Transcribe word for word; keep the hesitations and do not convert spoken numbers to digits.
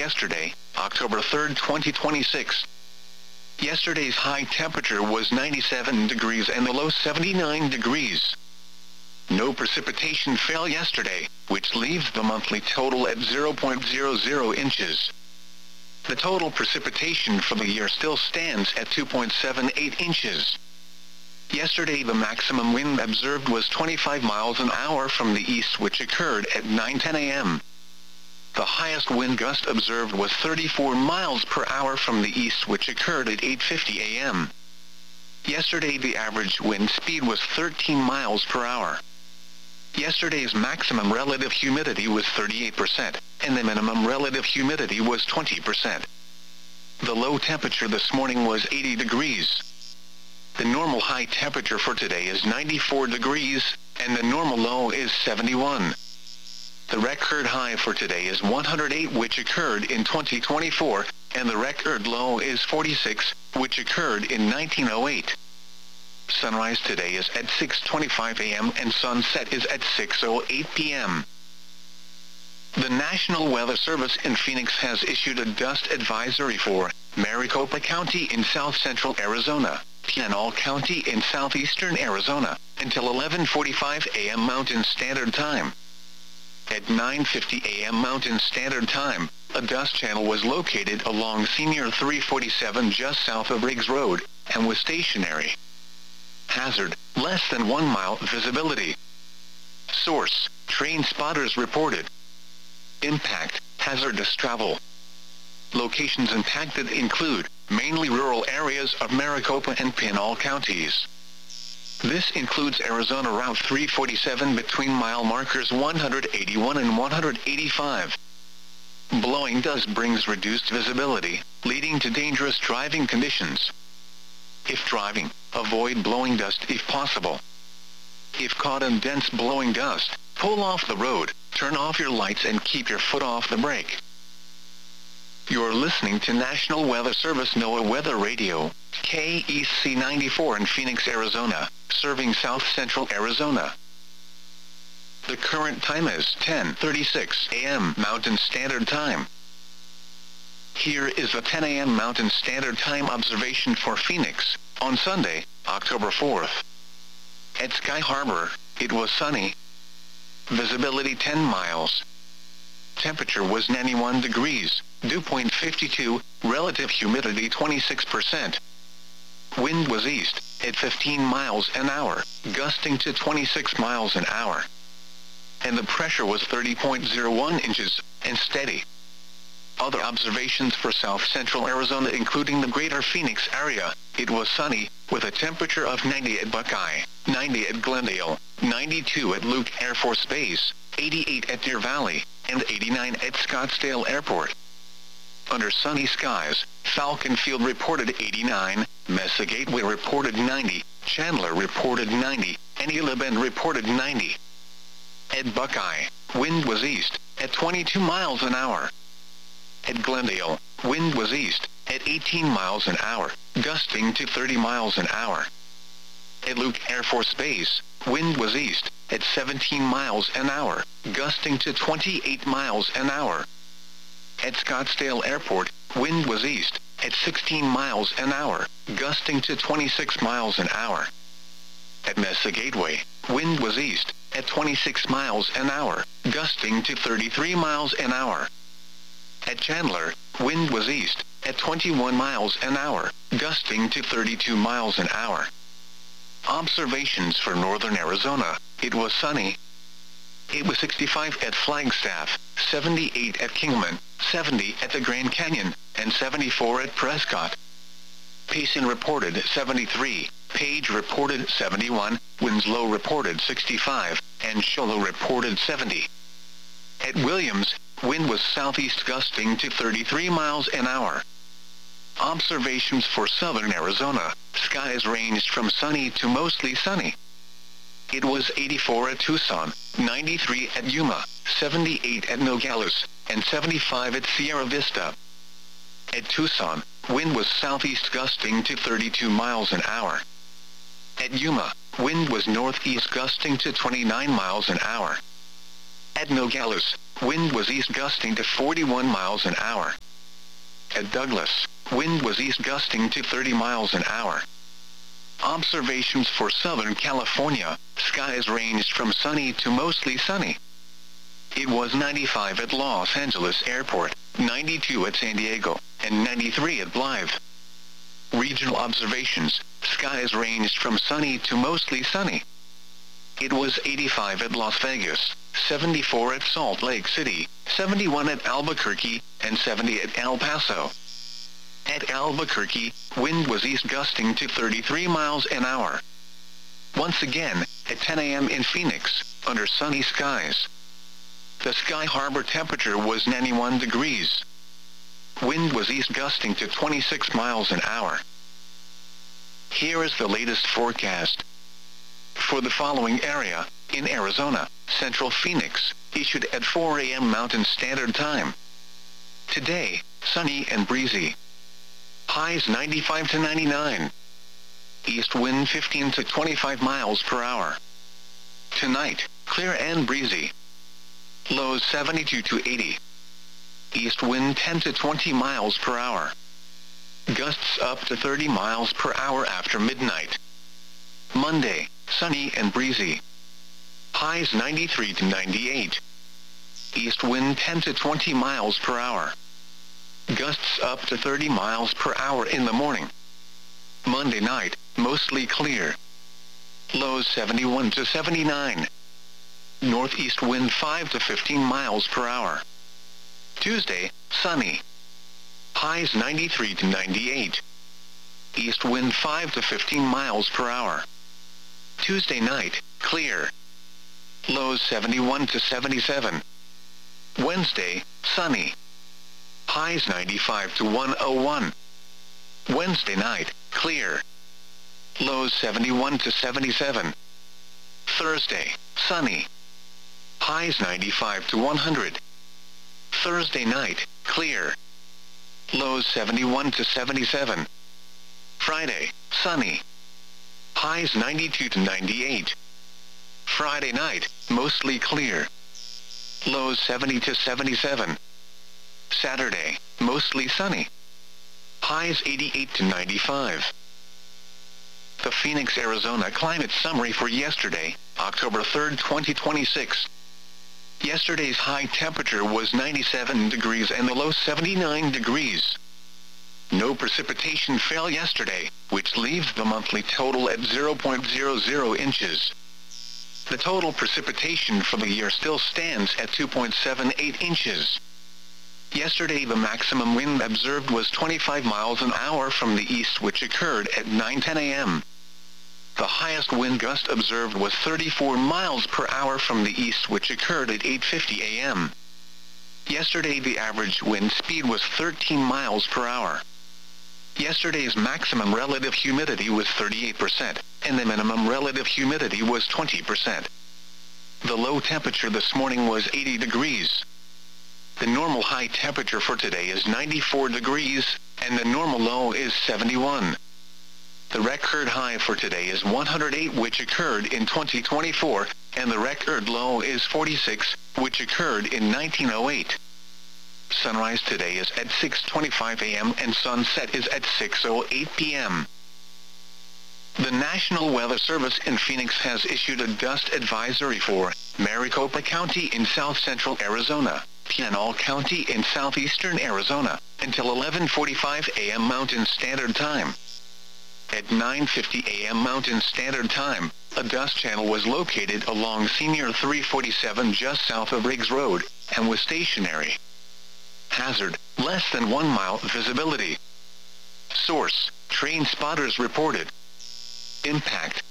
yesterday, October third, twenty twenty-six. Yesterday's high temperature was ninety-seven degrees and the low seventy-nine degrees. No precipitation fell yesterday, which leaves the monthly total at zero point zero zero inches. The total precipitation for the year still stands at two point seven eight inches. Yesterday the maximum wind observed was twenty-five miles an hour from the east, which occurred at nine ten a m The highest wind gust observed was thirty-four miles per hour from the east, which occurred at eight fifty a m Yesterday the average wind speed was thirteen miles per hour. Yesterday's maximum relative humidity was thirty-eight percent, and the minimum relative humidity was twenty percent. The low temperature this morning was eighty degrees. The normal high temperature for today is ninety-four degrees, and the normal low is seventy-one. The record high for today is one hundred eight, which occurred in twenty twenty-four, and the record low is forty-six, which occurred in nineteen oh eight. Sunrise today is at six twenty-five a m and sunset is at six oh eight p m The National Weather Service in Phoenix has issued a dust advisory for Maricopa County in south-central Arizona, Pinal County in southeastern Arizona, until eleven forty-five a m Mountain Standard Time. At nine fifty a m Mountain Standard Time, a dust channel was located along Senior three forty-seven just south of Riggs Road, and was stationary. Hazard, less than one mile visibility. Source, train spotters reported. Impact, hazardous travel. Locations impacted include mainly rural areas of Maricopa and Pinal counties. This includes Arizona Route three forty-seven between mile markers one hundred eighty-one and one hundred eighty-five. Blowing dust brings reduced visibility, leading to dangerous driving conditions. If driving, avoid blowing dust if possible. If caught in dense blowing dust, pull off the road, turn off your lights and keep your foot off the brake. You're listening to National Weather Service NOAA Weather Radio, K E C ninety-four in Phoenix, Arizona, serving south-central Arizona. The current time is ten thirty-six a m Mountain Standard Time. Here is the ten a m Mountain Standard Time observation for Phoenix, on Sunday, October fourth. At Sky Harbor, it was sunny. Visibility ten miles. Temperature was ninety-one degrees, dew point fifty-two, relative humidity twenty-six percent. Wind was east, at fifteen miles an hour, gusting to twenty-six miles an hour. And the pressure was thirty point zero one inches, and steady. Other observations for south-central Arizona including the greater Phoenix area, it was sunny, with a temperature of ninety at Buckeye, ninety at Glendale, ninety-two at Luke Air Force Base, eighty-eight at Deer Valley, and eighty-nine at Scottsdale Airport. Under sunny skies, Falcon Field reported eighty-nine, Mesa Gateway reported ninety, Chandler reported ninety, and Ela Bend reported ninety. At Buckeye, wind was east, at twenty-two miles an hour. At Glendale, wind was east, at eighteen miles an hour, gusting to thirty miles an hour. At Luke Air Force Base, wind was east, at seventeen miles an hour, gusting to twenty-eight miles an hour. At Scottsdale Airport, wind was east, at sixteen miles an hour, gusting to twenty-six miles an hour. At Mesa Gateway, wind was east, at twenty-six miles an hour, gusting to thirty-three miles an hour. At Chandler, wind was east, at twenty-one miles an hour, gusting to thirty-two miles an hour. Observations for northern Arizona, it was sunny. It was sixty-five at Flagstaff, seventy-eight at Kingman, seventy at the Grand Canyon, and seventy-four at Prescott. Payson reported seventy-three, Page reported seventy-one, Winslow reported sixty-five, and Show Low reported seventy. At Williams, wind was southeast gusting to thirty-three miles an hour. Observations for southern Arizona, skies ranged from sunny to mostly sunny. It was eighty-four at Tucson, ninety-three at Yuma, seventy-eight at Nogales, and seventy-five at Sierra Vista. At Tucson, wind was southeast gusting to thirty-two miles an hour. At Yuma, wind was northeast gusting to twenty-nine miles an hour. At Nogales, wind was east gusting to forty-one miles an hour. At Douglas, wind was east gusting to thirty miles an hour. Observations for Southern California, skies ranged from sunny to mostly sunny. It was ninety-five at Los Angeles Airport, ninety-two at San Diego, and ninety-three at Blythe. Regional observations, skies ranged from sunny to mostly sunny. It was eighty-five at Las Vegas, seventy-four at Salt Lake City, seventy-one at Albuquerque, and seventy at El Paso. At Albuquerque, wind was east gusting to thirty-three miles an hour. Once again, at ten a m in Phoenix, under sunny skies. The Sky Harbor temperature was ninety-one degrees. Wind was east gusting to twenty-six miles an hour. Here is the latest forecast. For the following area, in Arizona, Central Phoenix, issued at four a m Mountain Standard Time. Today, sunny and breezy. Highs ninety-five to ninety-nine. East wind fifteen to twenty-five miles per hour. Tonight, clear and breezy. Lows seventy-two to eighty. East wind ten to twenty miles per hour. Gusts up to thirty miles per hour after midnight. Monday, sunny and breezy. Highs ninety-three to ninety-eight. East wind ten to twenty miles per hour. Gusts up to thirty miles per hour in the morning. Monday night, mostly clear. Lows seventy-one to seventy-nine. Northeast wind five to fifteen miles per hour. Tuesday, sunny. Highs ninety-three to ninety-eight. East wind five to fifteen miles per hour. Tuesday night, clear. Lows seventy-one to seventy-seven. Wednesday, sunny. Highs ninety-five to one oh one. Wednesday night, clear. Lows seventy-one to seventy-seven. Thursday, sunny. Highs ninety-five to one hundred. Thursday night, clear. Lows seventy-one to seventy-seven. Friday, sunny. Highs ninety-two to ninety-eight. Friday night, mostly clear. Lows seventy to seventy-seven. Saturday, mostly sunny. Highs eighty-eight to ninety-five. The Phoenix, Arizona climate summary for yesterday, October third, twenty twenty-six. Yesterday's high temperature was ninety-seven degrees and the low seventy-nine degrees. No precipitation fell yesterday, which leaves the monthly total at zero point zero zero inches. The total precipitation for the year still stands at two point seven eight inches. Yesterday the maximum wind observed was twenty-five miles an hour from the east, which occurred at nine ten a m The highest wind gust observed was thirty-four miles per hour from the east, which occurred at eight fifty a m Yesterday the average wind speed was thirteen miles per hour. Yesterday's maximum relative humidity was thirty-eight percent, and the minimum relative humidity was twenty percent. The low temperature this morning was eighty degrees. The normal high temperature for today is ninety-four degrees, and the normal low is seventy-one. The record high for today is one hundred eight, which occurred in twenty twenty-four, and the record low is forty-six, which occurred in nineteen oh eight. Sunrise today is at six twenty-five a m and sunset is at six oh eight p m The National Weather Service in Phoenix has issued a dust advisory for Maricopa County in south-central Arizona, Pinal County in southeastern Arizona, until eleven forty-five a m Mountain Standard Time. At nine fifty a m Mountain Standard Time, a dust channel was located along Senior three forty-seven just south of Riggs Road, and was stationary. Hazard, less than one mile visibility. Source, train spotters reported. Impact,